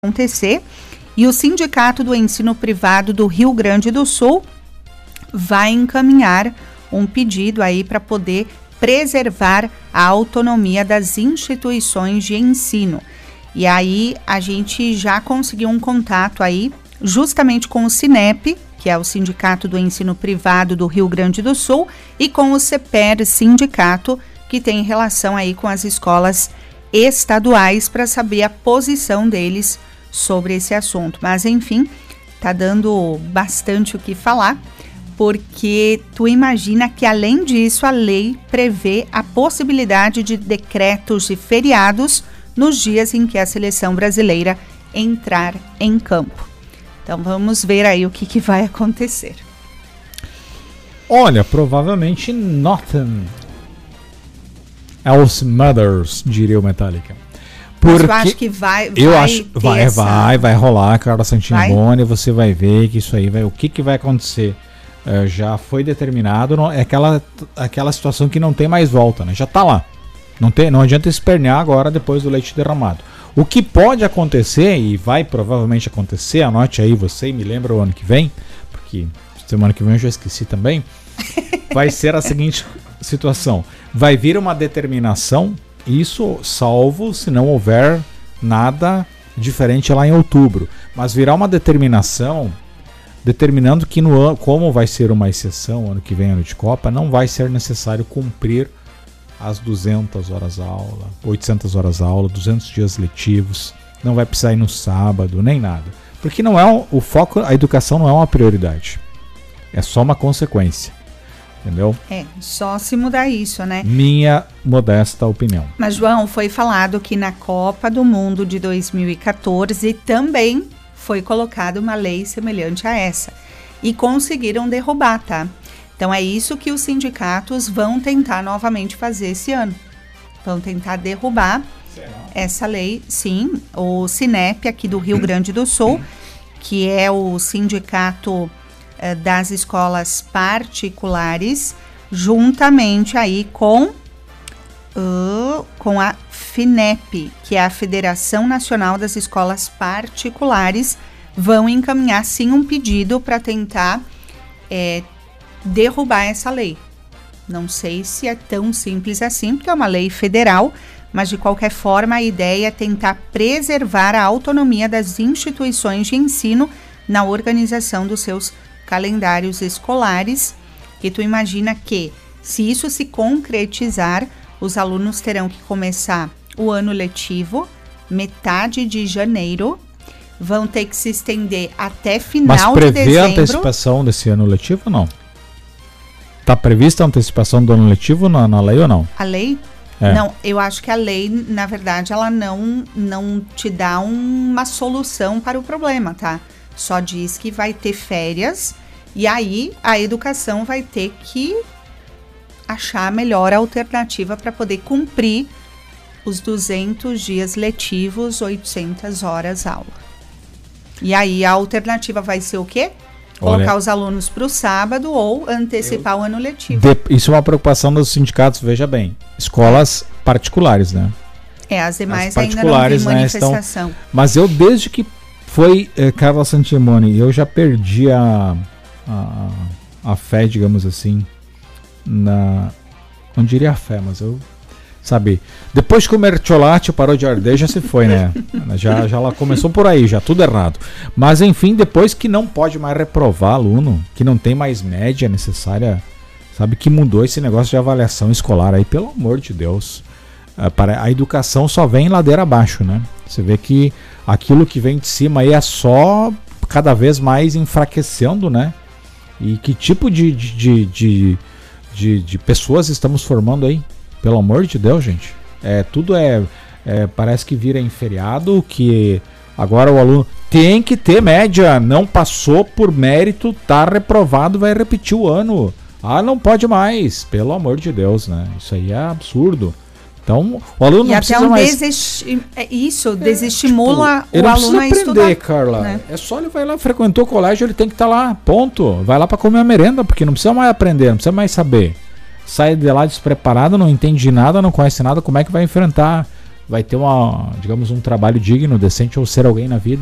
acontecer, e o Sindicato do Ensino Privado do Rio Grande do Sul vai encaminhar um pedido aí para poder preservar a autonomia das instituições de ensino. E aí a gente já conseguiu um contato aí justamente com o Sinep, que é o Sindicato do Ensino Privado do Rio Grande do Sul, e com o CEPER, sindicato que tem relação aí com as escolas estaduais, para saber a posição deles sobre esse assunto. Mas enfim, tá dando bastante o que falar, porque tu imagina que além disso a lei prevê a possibilidade de decretos de feriados nos dias em que a seleção brasileira entrar em campo. Então vamos ver aí o que vai acontecer. Olha, provavelmente nothing else matters, diria o Metallica. Porque eu acho que vai rolar, Carla Santini-Boni, você vai ver que isso aí vai, o que vai acontecer. Já foi determinado, é aquela situação que não tem mais volta, né? Já tá lá. Não adianta espernear agora depois do leite derramado. O que pode acontecer, e vai provavelmente acontecer, anote aí você e me lembra o ano que vem, porque semana que vem eu já esqueci também, vai ser a seguinte situação. Vai vir uma determinação, isso salvo se não houver nada diferente lá em outubro, mas virá uma determinação determinando que como vai ser uma exceção ano que vem, ano de Copa, não vai ser necessário cumprir as 200 horas aula, 800 horas aula, 200 dias letivos, não vai precisar ir no sábado, nem nada. Porque não é o foco, a educação não é uma prioridade, é só uma consequência. Entendeu? Só se mudar isso, né? Minha modesta opinião. Mas, João, foi falado que na Copa do Mundo de 2014 também foi colocada uma lei semelhante a essa. E conseguiram derrubar, tá? Então é isso que os sindicatos vão tentar novamente fazer esse ano. Vão tentar derrubar essa lei, sim. O Sinep aqui do Rio Grande do Sul, que é o sindicato das escolas particulares, juntamente aí com a FINEP, que é a Federação Nacional das Escolas Particulares, vão encaminhar sim um pedido para tentar derrubar essa lei. Não sei se é tão simples assim, porque é uma lei federal, mas de qualquer forma a ideia é tentar preservar a autonomia das instituições de ensino na organização dos seus calendários escolares, que tu imagina que, se isso se concretizar, os alunos terão que começar o ano letivo, metade de janeiro, vão ter que se estender até final de dezembro. Mas prevê a antecipação desse ano letivo ou não? Está prevista a antecipação do ano letivo na lei ou não? A lei? Não, eu acho que a lei, na verdade, ela não te dá uma solução para o problema, tá? Só diz que vai ter férias e aí a educação vai ter que achar a melhor alternativa para poder cumprir os 200 dias letivos, 800 horas aula. E aí a alternativa vai ser o quê? Colocar os alunos para o sábado ou antecipar o ano letivo. Isso é uma preocupação dos sindicatos, veja bem. Escolas particulares, né? As demais ainda não tem manifestação. Mas eu, desde que foi Carla Santini-Boni, eu já perdi a fé, digamos assim, não diria a fé, mas eu, sabe, depois que o mertiolate parou de arder, já se foi, né? já ela começou por aí, já tudo errado. Mas enfim, depois que não pode mais reprovar aluno, que não tem mais média necessária, sabe, que mudou esse negócio de avaliação escolar aí, pelo amor de Deus. A educação só vem ladeira abaixo, né? Você vê que aquilo que vem de cima aí é só cada vez mais enfraquecendo, né? E que tipo de pessoas estamos formando aí? Pelo amor de Deus, gente. Tudo parece que vira em feriado, que agora o aluno tem que ter média, não passou por mérito, tá reprovado, vai repetir o ano. Não pode mais, pelo amor de Deus, né? Isso aí é absurdo. Então, o aluno não precisa mais... desestimula o aluno a estudar. Ele aprender, Carla. Né? É só ele vai lá, frequentou o colégio, ele tem que estar lá, ponto. Vai lá para comer a merenda, porque não precisa mais aprender, não precisa mais saber. Sai de lá despreparado, não entende nada, não conhece nada, como é que vai enfrentar vai ter digamos, um trabalho digno, decente, ou ser alguém na vida.